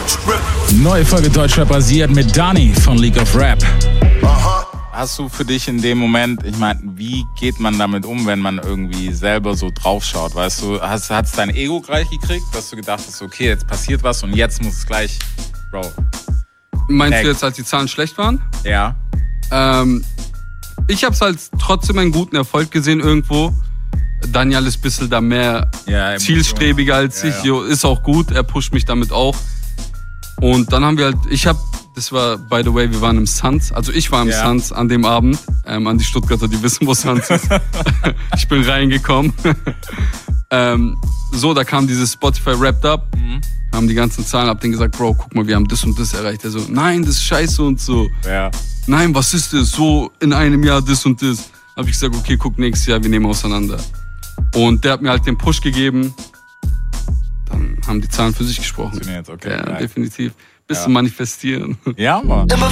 Neue Folge Deutschrap basiert mit Dani von League of Rap. Hast du für dich in dem Moment, ich meine, wie geht man damit um, wenn man irgendwie selber so draufschaut, weißt du? Hat's dein Ego gleich gekriegt, dass du gedacht hast, okay, jetzt passiert was und jetzt muss es gleich, Bro. Meinst du jetzt, als die Zahlen schlecht waren? Ja. Ich hab's halt trotzdem einen guten Erfolg gesehen irgendwo. Daniel ist ein bisschen da mehr zielstrebiger als ich. Jo, ist auch gut, er pusht mich damit auch. Und dann haben wir halt, das war, by the way, wir waren im Suns. Also ich war im Suns an dem Abend. An die Stuttgarter, die wissen, wo Suns ist. Ich bin reingekommen. Da kam dieses Spotify Wrapped Up. Haben die ganzen Zahlen, hab denen gesagt, Bro, guck mal, wir haben das und das erreicht. Er so, nein, das ist scheiße und so. Ja. Nein, was ist das? So in einem Jahr das und das. Hab ich gesagt, okay, guck, nächstes Jahr, wir nehmen auseinander. Und der hat mir halt den Push gegeben. Dann haben die Zahlen für sich gesprochen. Okay. Ja, definitiv. Bisschen manifestieren. Ja, Mann.